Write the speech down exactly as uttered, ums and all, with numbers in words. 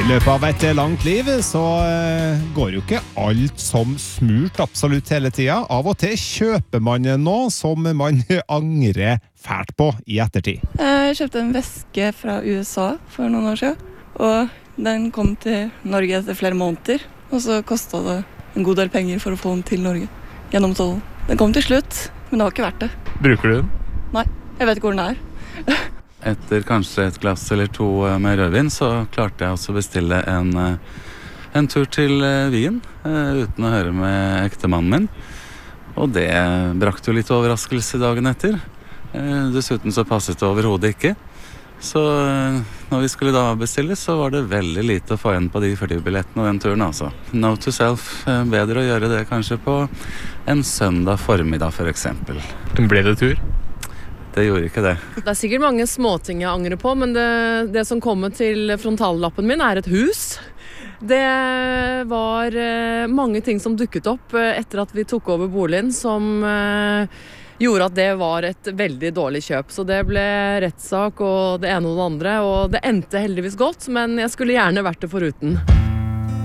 I løpet av et langt liv så går jo ikke alt som smurt absolutt hele tiden. Av og til kjøper man noe som man angrer fælt på i ettertid. Jeg kjøpte en veske fra U S A for noen år siden, og den kom til Norge etter flere måneder, og så kostet det en god del penger for å få den til Norge gjennom tollen. Den kom til slutt, men det var ikke verdt det. Bruker du den? Nei, jeg vet ikke hvor den er. Etter kanskje et glass eller to med rødvin, så klarte jeg også å bestille en, en tur til Wien, uten å høre med ektemannen min. Og det brakte jo litt overraskelse dagen etter. Dessuten så passet det overhodet ikke. Så når vi skulle da bestille, så var det veldig lite å få igjen på de flybillettene og den turen, altså. Note to self, bedre å gjøre det kanskje på en søndag formiddag, for eksempel. Ble det tur? Det gjorde ikke det. Det er sikkert mange småting jeg angrer på, men det, det som kommer til frontallappen min er et hus. Det var eh, mange ting som dukket opp eh, etter at vi tok over boligen, som eh, gjorde at det var et veldig dårlig kjøp. Så det ble rettssak og det ene og det andre, og det endte heldigvis godt, men jeg skulle gjerne vært det foruten.